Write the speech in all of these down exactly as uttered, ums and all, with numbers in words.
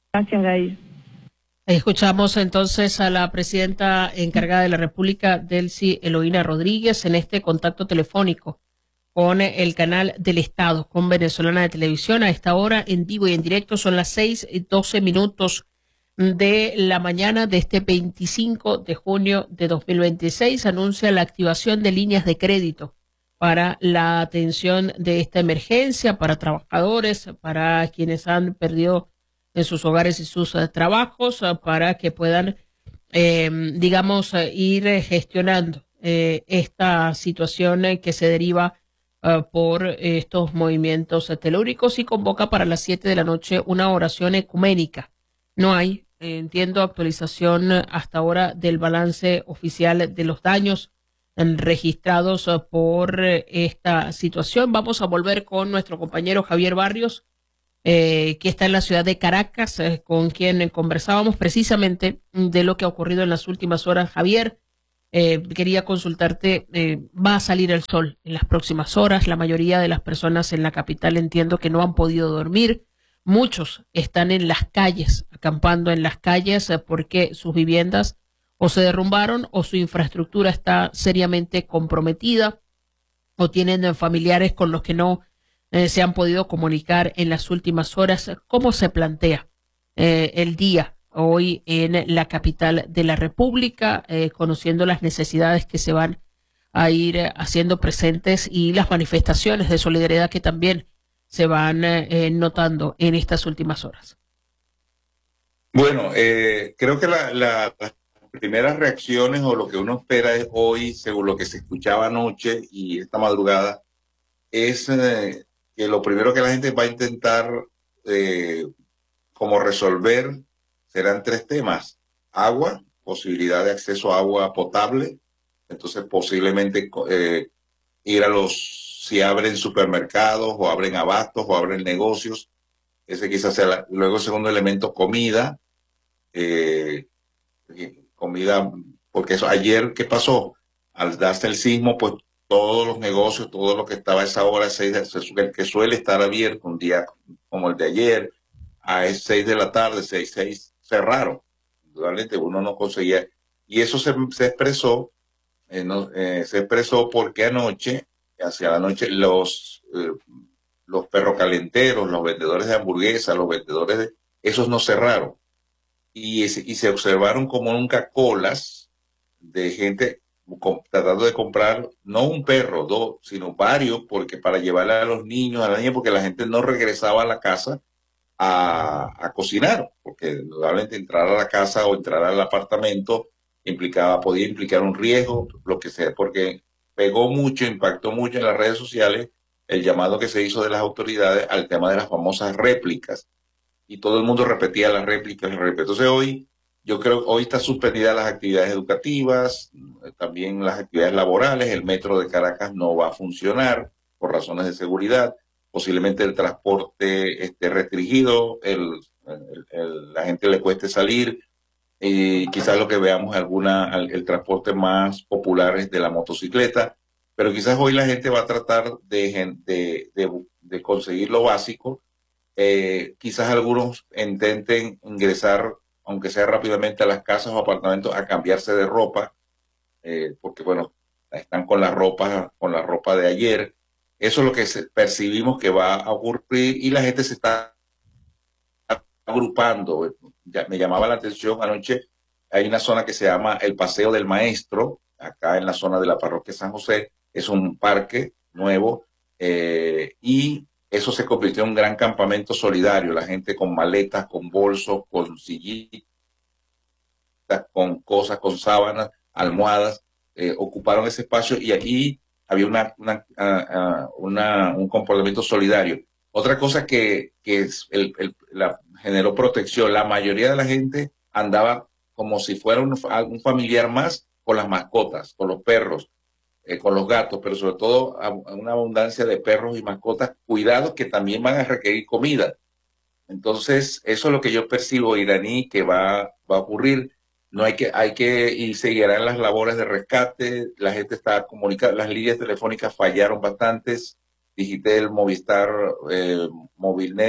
Gracias, Gail. Escuchamos entonces a la presidenta encargada de la República, Delcy Eloína Rodríguez, en este contacto telefónico con el canal del Estado, con Venezolana de Televisión. A esta hora, en vivo y en directo, son las seis y doce minutos de la mañana de este veinticinco de junio de dos mil veintiséis. Anuncia la activación de líneas de crédito para la atención de esta emergencia, para trabajadores, para quienes han perdido en sus hogares y sus uh, trabajos, uh, para que puedan, eh, digamos, uh, ir eh, gestionando eh, esta situación eh, que se deriva uh, por eh, estos movimientos uh, telúricos, y convoca para las siete de la noche una oración ecuménica. No hay, eh, entiendo, actualización uh, hasta ahora del balance oficial de los daños eh, registrados uh, por eh, esta situación. Vamos a volver con nuestro compañero Javier Barrios, eh, que está en la ciudad de Caracas, eh, con quien eh, conversábamos precisamente de lo que ha ocurrido en las últimas horas. Javier, eh, quería consultarte, eh, va a salir el sol en las próximas horas. La mayoría de las personas en la capital entiendo que no han podido dormir. Muchos están en las calles, acampando en las calles, eh, porque sus viviendas o se derrumbaron o su infraestructura está seriamente comprometida, o tienen eh, familiares con los que no eh, se han podido comunicar en las últimas horas. ¿Cómo se plantea eh, el día hoy en la capital de la República, eh, conociendo las necesidades que se van a ir eh, haciendo presentes y las manifestaciones de solidaridad que también se van eh, notando en estas últimas horas? Bueno, eh, creo que la, la, las primeras reacciones o lo que uno espera es hoy, según lo que se escuchaba anoche y esta madrugada, es eh, que lo primero que la gente va a intentar eh, como resolver serán tres temas: agua, posibilidad de acceso a agua potable, entonces posiblemente eh, ir a los, si abren supermercados o abren abastos o abren negocios, ese quizás sea la, luego el segundo elemento, comida, eh, comida, porque eso, ayer, ¿qué pasó? Al darse el sismo, pues todos los negocios, todo lo que estaba a esa hora, seis, el que suele estar abierto un día como el de ayer, a seis de la tarde, seis, seis, cerraron. Realmente uno no conseguía. Y eso se, se expresó, eh, no, eh, se expresó porque anoche, hacia la noche, los, eh, los perrocalenteros, los vendedores de hamburguesas, los vendedores de, esos no cerraron. Y, y se observaron como nunca colas de gente con, tratando de comprar no un perro, dos, sino varios, porque para llevarle a los niños, a la niña, porque la gente no regresaba a la casa a, a cocinar, porque realmente entrar a la casa o entrar al apartamento implicaba, podía implicar un riesgo, lo que sea, porque pegó mucho, impactó mucho en las redes sociales el llamado que se hizo de las autoridades al tema de las famosas réplicas, y todo el mundo repetía las réplicas, las réplicas. Entonces hoy, yo creo que hoy están suspendidas las actividades educativas, también las actividades laborales, el metro de Caracas no va a funcionar por razones de seguridad, posiblemente el transporte esté restringido, el, el, el, la gente le cueste salir, y quizás lo que veamos alguna, el, el transporte más popular es de la motocicleta, pero quizás hoy la gente va a tratar de, de, de, de conseguir lo básico. Eh, quizás algunos intenten ingresar, aunque sea rápidamente, a las casas o apartamentos a cambiarse de ropa, eh, porque bueno, están con la ropa, con la ropa de ayer. Eso es lo que se, percibimos que va a ocurrir, y la gente se está agrupando. Ya, me llamaba la atención anoche, hay una zona que se llama el Paseo del Maestro, acá en la zona de la parroquia San José, es un parque nuevo, eh, y eso se convirtió en un gran campamento solidario, la gente con maletas, con bolsos, con sillitas, con cosas, con sábanas, almohadas, eh, ocuparon ese espacio, y aquí había una, una, uh, uh, una, un comportamiento solidario. Otra cosa que, que es el, el, la, generó protección, la mayoría de la gente andaba como si fuera un, un familiar más, con las mascotas, con los perros, eh, con los gatos, pero sobre todo a, a una abundancia de perros y mascotas cuidados que también van a requerir comida. Entonces, eso es lo que yo percibo, iraní, que va, va a ocurrir. No hay que, hay que, y seguirán las labores de rescate, la gente está comunicando, las líneas telefónicas fallaron bastantes, Digitel, Movistar, eh, Movilnet,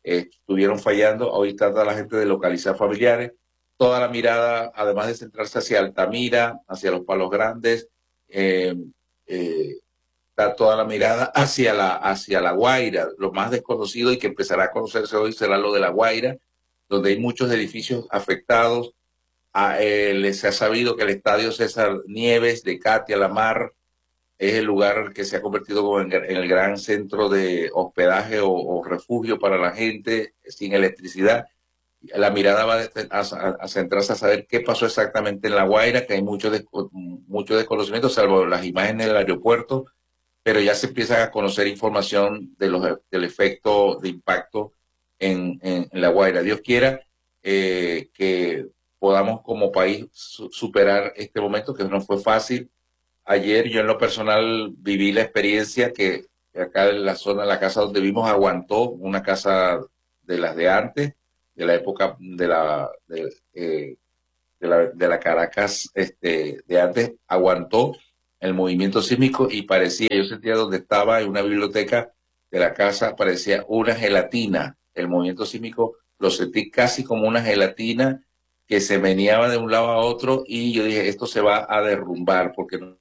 eh, estuvieron fallando. Hoy trata la gente de localizar familiares. Toda la mirada, además de centrarse hacia Altamira, hacia los Palos Grandes, eh, eh, está toda la mirada hacia la, hacia la Guaira. Lo más desconocido y que empezará a conocerse hoy será lo de la Guaira, donde hay muchos edificios afectados. A, eh, se ha sabido que el estadio César Nieves de Catia La Mar es el lugar que se ha convertido como en, en el gran centro de hospedaje o, o refugio para la gente sin electricidad. La mirada va a, a, a, centrarse a saber qué pasó exactamente en La Guaira, que hay mucho, de, mucho desconocimiento, salvo las imágenes del aeropuerto, pero ya se empieza a conocer información de los, del efecto de impacto en, en, en La Guaira. Dios quiera eh, que podamos como país su, superar este momento, que no fue fácil. Ayer yo en lo personal viví la experiencia que acá en la zona, la casa donde vivimos aguantó, una casa de las de antes, de la época de la de, eh, de la, de la Caracas este, de antes, aguantó el movimiento sísmico y parecía, yo sentía donde estaba en una biblioteca de la casa, parecía una gelatina. El movimiento sísmico lo sentí casi como una gelatina que se meneaba de un lado a otro y yo dije, esto se va a derrumbar porque no.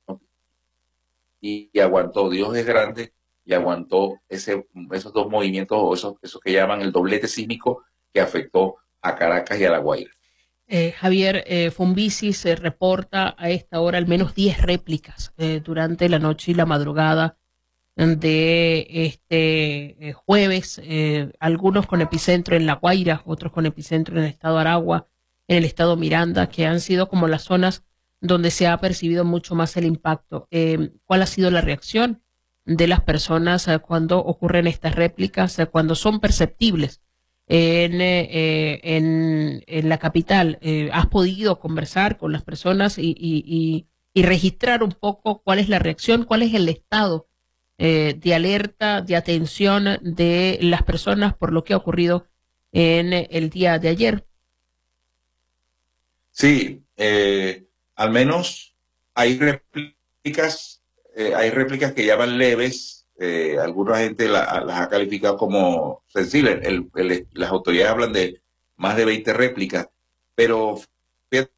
Y, y aguantó, Dios es grande y aguantó ese, esos dos movimientos o esos, eso que llaman el doblete sísmico que afectó a Caracas y a La Guaira. Eh, Javier, eh, Fombisi se reporta a esta hora al menos diez réplicas eh, durante la noche y la madrugada de este eh, jueves, eh, algunos con epicentro en La Guaira, otros con epicentro en el estado Aragua, en el estado Miranda, que han sido como las zonas donde se ha percibido mucho más el impacto. Eh, ¿Cuál ha sido la reacción de las personas eh, cuando ocurren estas réplicas, eh, cuando son perceptibles? En, eh, en, en la capital, eh, ¿has podido conversar con las personas y, y, y, y registrar un poco cuál es la reacción, cuál es el estado eh, de alerta, de atención de las personas por lo que ha ocurrido en el día de ayer? Sí, eh, al menos hay réplicas, eh, hay réplicas que llaman leves. Eh, alguna gente la, las ha calificado como sensibles. El, el, las autoridades hablan de más de veinte réplicas, pero fíjate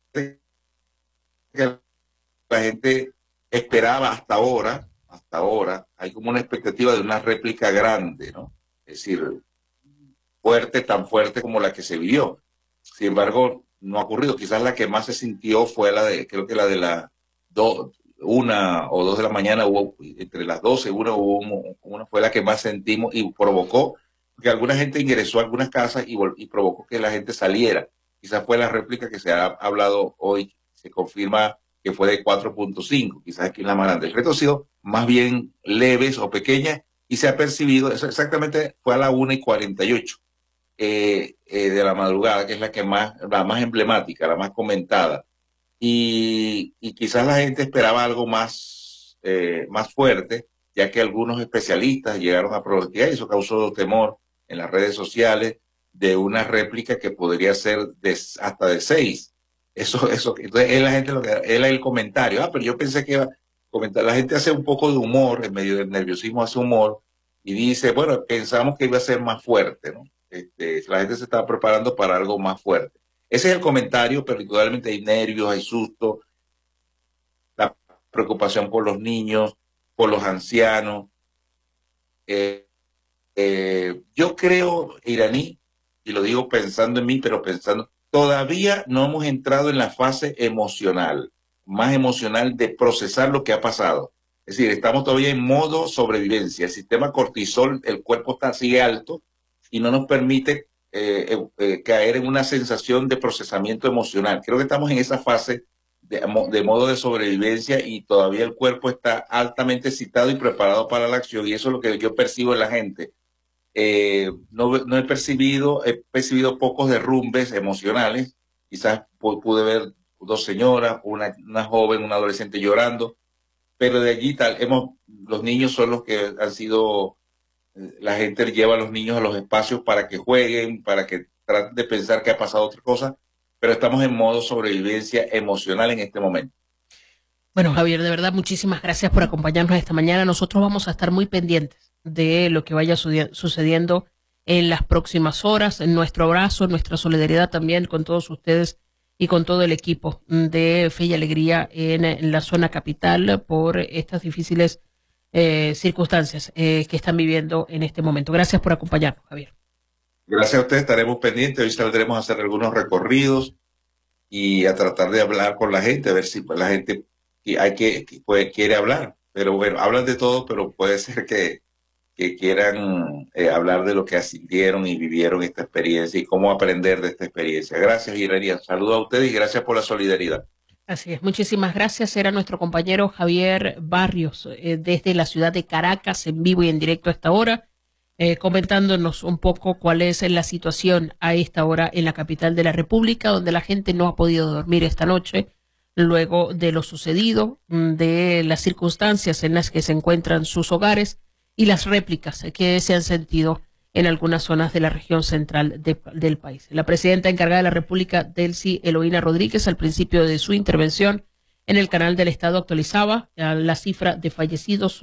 que la gente esperaba hasta ahora, hasta ahora, hay como una expectativa de una réplica grande, ¿no? Es decir, fuerte, tan fuerte como la que se vivió. Sin embargo, no ha ocurrido. Quizás la que más se sintió fue la de, creo que la de la do, una o dos de la mañana, hubo entre las doce, una, hubo, una fue la que más sentimos y provocó que alguna gente ingresó a algunas casas y, y provocó que la gente saliera. Quizás fue la réplica que se ha hablado hoy, se confirma que fue de cuatro punto cinco, quizás aquí en la más grande. El resto ha sido más bien leves o pequeñas y se ha percibido, eso exactamente fue a la una y cuarenta y ocho. Eh, eh, de la madrugada, que es la que más, la más emblemática, la más comentada. Y, y quizás la gente esperaba algo más, eh, más fuerte, ya que algunos especialistas llegaron a pronosticar, y eso causó temor en las redes sociales, de una réplica que podría ser de, hasta de seis. Eso, eso, entonces es la gente lo que, es el comentario. Ah, pero yo pensé que iba a comentar. La gente hace un poco de humor, en medio del nerviosismo hace humor, y dice, bueno, pensamos que iba a ser más fuerte, ¿no? Este, la gente se está preparando para algo más fuerte. Ese es el comentario, pero indudablemente hay nervios, hay susto, la preocupación por los niños, por los ancianos. Eh, eh, yo creo, Iraní, y lo digo pensando en mí, pero pensando, todavía no hemos entrado en la fase emocional, más emocional de procesar lo que ha pasado. Es decir, estamos todavía en modo sobrevivencia. El sistema cortisol, el cuerpo está así alto, y no nos permite eh, eh, caer en una sensación de procesamiento emocional. Creo que estamos en esa fase de, de modo de sobrevivencia y todavía el cuerpo está altamente excitado y preparado para la acción, y eso es lo que yo percibo en la gente. Eh, no, no he percibido, he percibido pocos derrumbes emocionales. Quizás pude ver dos señoras, una, una joven, una adolescente llorando, pero de allí tal, hemos, los niños son los que han sido. La gente lleva a los niños a los espacios para que jueguen, para que traten de pensar que ha pasado otra cosa, pero estamos en modo sobrevivencia emocional en este momento. Bueno, Javier, de verdad, muchísimas gracias por acompañarnos esta mañana. Nosotros vamos a estar muy pendientes de lo que vaya sucediendo en las próximas horas. Nuestro abrazo, nuestra solidaridad también con todos ustedes y con todo el equipo de Fe y Alegría en, en la zona capital por estas difíciles eh, circunstancias eh, que están viviendo en este momento. Gracias por acompañarnos, Javier. Gracias a ustedes, estaremos pendientes. Hoy saldremos a hacer algunos recorridos y a tratar de hablar con la gente, a ver si la gente hay que, que puede, quiere hablar. Pero bueno, hablan de todo, pero puede ser que, que quieran eh, hablar de lo que asintieron y vivieron esta experiencia y cómo aprender de esta experiencia. Gracias, Irelia. Saludos a ustedes y gracias por la solidaridad. Así es, muchísimas gracias. Era nuestro compañero Javier Barrios eh, desde la ciudad de Caracas, en vivo y en directo a esta hora, eh, comentándonos un poco cuál es la situación a esta hora en la capital de la República, donde la gente no ha podido dormir esta noche luego de lo sucedido, de las circunstancias en las que se encuentran sus hogares y las réplicas que se han sentido en algunas zonas de la región central de, del país. La presidenta encargada de la República, Delcy Eloína Rodríguez, al principio de su intervención en el canal del Estado actualizaba la cifra de fallecidos.